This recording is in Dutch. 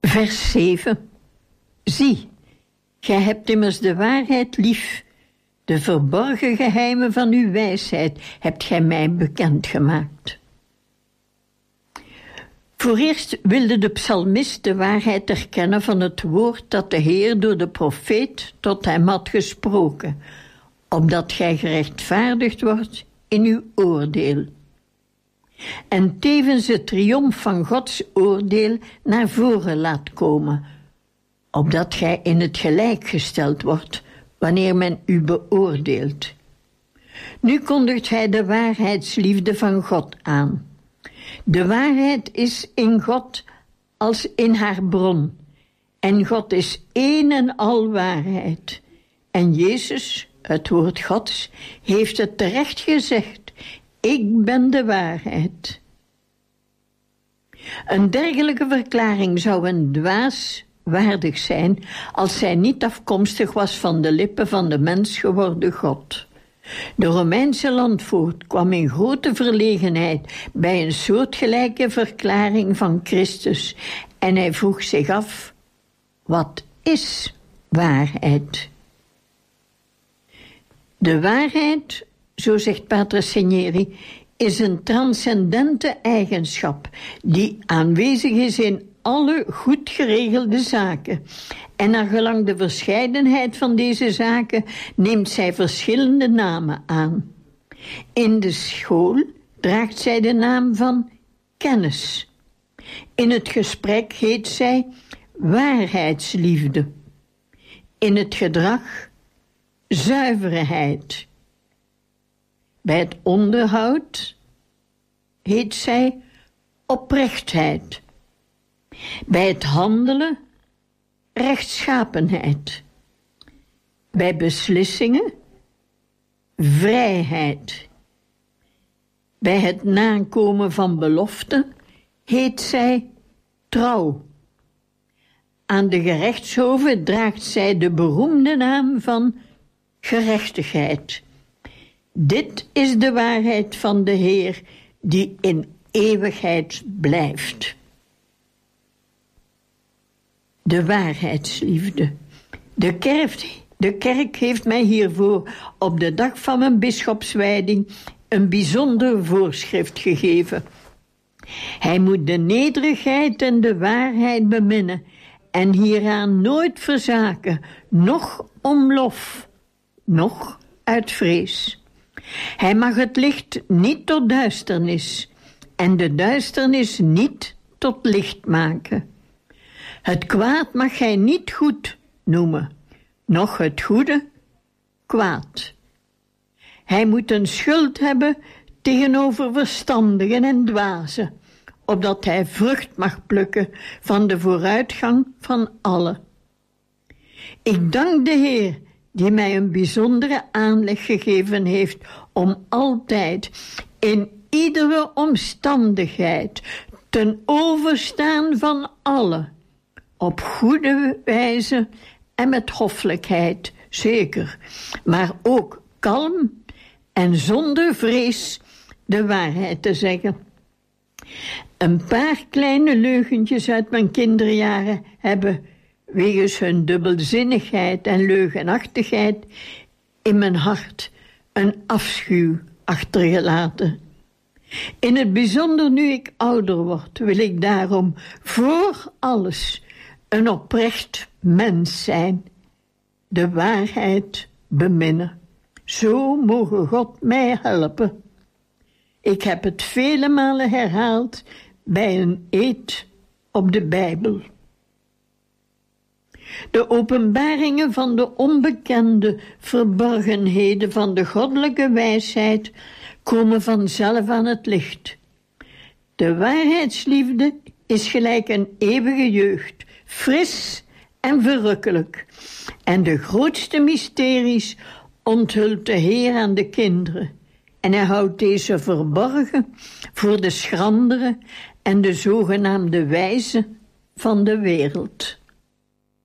Vers 7. Zie, gij hebt immers de waarheid lief. De verborgen geheimen van uw wijsheid hebt gij mij bekendgemaakt. Voor eerst wilde de psalmist de waarheid erkennen van het woord dat de Heer door de profeet tot hem had gesproken, opdat gij gerechtvaardigd wordt in uw oordeel. En tevens de triomf van Gods oordeel naar voren laat komen, opdat gij in het gelijk gesteld wordt wanneer men u beoordeelt. Nu kondigt hij de waarheidsliefde van God aan. De waarheid is in God als in haar bron. En God is één en al waarheid. En Jezus, het woord Gods, heeft het terecht gezegd. Ik ben de waarheid. Een dergelijke verklaring zou een dwaas waardig zijn als zij niet afkomstig was van de lippen van de mens geworden God. De Romeinse landvoogd kwam in grote verlegenheid bij een soortgelijke verklaring van Christus en hij vroeg zich af, wat is waarheid? De waarheid, zo zegt Pater Segneri, is een transcendente eigenschap die aanwezig is in alle goed geregelde zaken. En naar gelang de verscheidenheid van deze zaken neemt zij verschillende namen aan. In de school draagt zij de naam van kennis. In het gesprek heet zij waarheidsliefde. In het gedrag zuiverheid. Bij het onderhoud heet zij oprechtheid. Bij het handelen rechtschapenheid. Bij beslissingen vrijheid. Bij het nakomen van beloften heet zij trouw. Aan de gerechtshoven draagt zij de beroemde naam van gerechtigheid. Dit is de waarheid van de Heer die in eeuwigheid blijft. De waarheidsliefde. De kerk heeft mij hiervoor op de dag van mijn bisschopswijding een bijzonder voorschrift gegeven. Hij moet de nederigheid en de waarheid beminnen en hieraan nooit verzaken, noch om lof, noch uit vrees. Hij mag het licht niet tot duisternis en de duisternis niet tot licht maken. Het kwaad mag hij niet goed noemen, noch het goede kwaad. Hij moet een schuld hebben tegenover verstandigen en dwazen, opdat hij vrucht mag plukken van de vooruitgang van allen. Ik dank de Heer die mij een bijzondere aanleg gegeven heeft om altijd in iedere omstandigheid ten overstaan van allen, op goede wijze en met hoffelijkheid, zeker, maar ook kalm en zonder vrees de waarheid te zeggen. Een paar kleine leugentjes uit mijn kinderjaren hebben, wegens hun dubbelzinnigheid en leugenachtigheid, in mijn hart een afschuw achtergelaten. In het bijzonder nu ik ouder word, wil ik daarom voor alles een oprecht mens zijn, de waarheid beminnen. Zo mogen God mij helpen. Ik heb het vele malen herhaald bij een eed op de Bijbel. De openbaringen van de onbekende verborgenheden van de goddelijke wijsheid komen vanzelf aan het licht. De waarheidsliefde is gelijk een eeuwige jeugd, fris en verrukkelijk. En de grootste mysteries onthult de Heer aan de kinderen. En hij houdt deze verborgen voor de schrandere en de zogenaamde wijzen van de wereld.